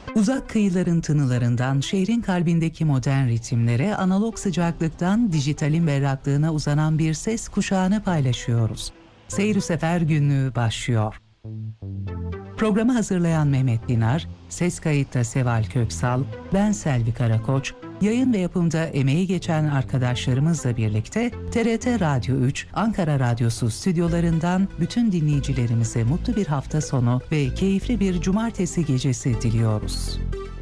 Uzak kıyıların tınılarından şehrin kalbindeki modern ritimlere, analog sıcaklıktan dijitalin berraklığına uzanan bir ses kuşağını paylaşıyoruz. Seyir-i Sefer günlüğü başlıyor. Programı hazırlayan Mehmet Dinar, ses kayıtta Seval Köksal, ben Selvi Karakoç, yayın ve yapımda emeği geçen arkadaşlarımızla birlikte TRT Radyo 3, Ankara Radyosu stüdyolarından bütün dinleyicilerimize mutlu bir hafta sonu ve keyifli bir cumartesi gecesi diliyoruz.